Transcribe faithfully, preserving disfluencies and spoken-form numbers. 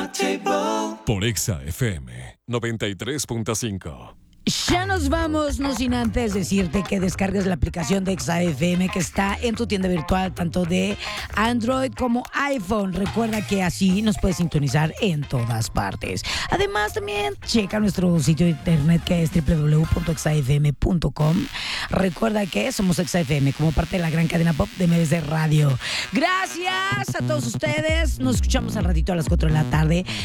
Por Exa F M noventa y tres punto cinco. Ya nos vamos, no sin antes decirte que descargues la aplicación de Exa F M que está en tu tienda virtual, tanto de Android como iPhone. Recuerda que así nos puedes sintonizar en todas partes. Además, también checa nuestro sitio de internet que es doble u doble u doble u punto exa f m punto com. Recuerda que somos Exa F M como parte de la gran cadena pop de M B C Radio. Gracias a todos ustedes. Nos escuchamos al ratito a las cuatro de la tarde